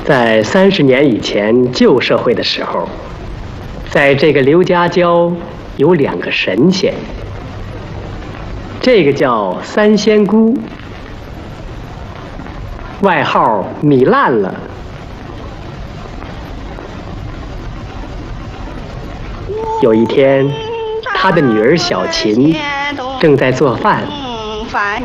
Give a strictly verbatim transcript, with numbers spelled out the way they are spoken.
在三十年以前旧社会的时候，在这个刘家郊有两个神仙，这个叫三仙姑，外号米烂了。有一天，他的女儿小琴正在做饭。